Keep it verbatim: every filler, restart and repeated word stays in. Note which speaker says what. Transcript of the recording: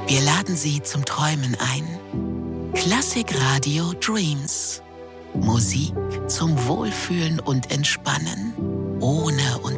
Speaker 1: Wir laden Sie zum Träumen ein. Klassikradio Dreams. Musik zum Wohlfühlen und Entspannen, ohne